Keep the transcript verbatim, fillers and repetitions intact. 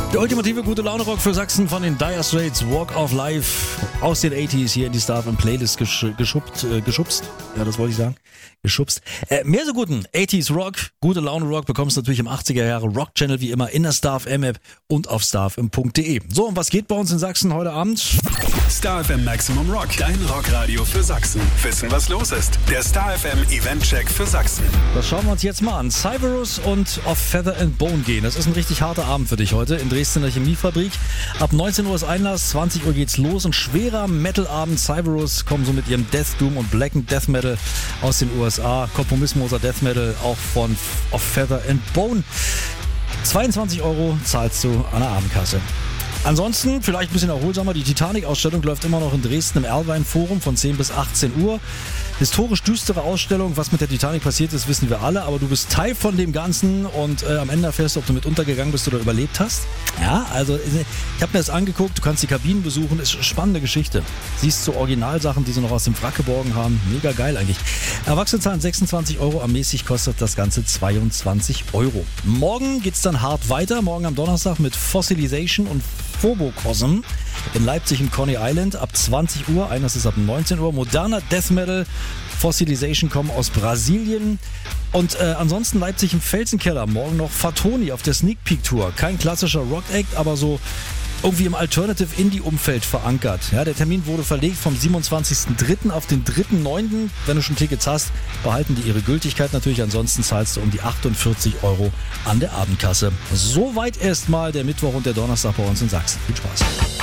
Der ultimative gute Laune-Rock für Sachsen von den Dire Straits, Walk of Life aus den achtziger hier in die Star F M Playlist gesch- geschubst, äh, geschubst. Ja, das wollte ich sagen. Geschubst. Äh, mehr so guten achtziger Rock, gute Laune-Rock bekommst du natürlich im achtziger Jahre Rock Channel wie immer in der Star F M App und auf starfm punkt de. So, und was geht bei uns in Sachsen heute Abend? Star F M Maximum Rock, dein Rockradio für Sachsen. Wissen, was los ist. Der Star F M Event Check für Sachsen. Das schauen wir uns jetzt mal an. Cyberus und Of Feather and Bone gehen. Das ist ein richtig harter Abend für dich heute in Dresdner Chemiefabrik. Ab neunzehn Uhr ist Einlass, zwanzig Uhr geht's los. Ein schwerer Metal-Abend. Cyberus kommen so mit ihrem Death Doom und Black and Death Metal aus den U S A. Kompromissloser Death Metal auch von Of Feather and Bone. zweiundzwanzig Euro zahlst du an der Abendkasse. Ansonsten, vielleicht ein bisschen erholsamer, die Titanic-Ausstellung läuft immer noch in Dresden im Erlwein-Forum von zehn bis achtzehn Uhr. Historisch düstere Ausstellung, was mit der Titanic passiert ist, wissen wir alle, aber du bist Teil von dem Ganzen und äh, am Ende erfährst du, ob du mit untergegangen bist oder überlebt hast. Ja, also ich habe mir das angeguckt, du kannst die Kabinen besuchen, ist eine spannende Geschichte. Siehst so Originalsachen, die sie noch aus dem Wrack geborgen haben, mega geil eigentlich. Erwachsene zahlen sechsundzwanzig Euro, ermäßigt kostet das Ganze zweiundzwanzig Euro. Morgen geht's dann hart weiter, morgen am Donnerstag mit Fossilization und Phobocosm in Leipzig im Coney Island ab zwanzig Uhr, eines ist ab neunzehn Uhr, moderner Death Metal, Fossilization kommen aus Brasilien und äh, ansonsten Leipzig im Felsenkeller, morgen noch Fatoni auf der Sneak Peek Tour, kein klassischer Rock Act, aber so irgendwie im Alternative Indie Umfeld verankert. Ja, der Termin wurde verlegt vom siebenundzwanzigsten dritten auf den dritten neunten Wenn du schon Tickets hast, behalten die ihre Gültigkeit natürlich. Ansonsten zahlst du um die achtundvierzig Euro an der Abendkasse. Soweit erstmal der Mittwoch und der Donnerstag bei uns in Sachsen. Viel Spaß.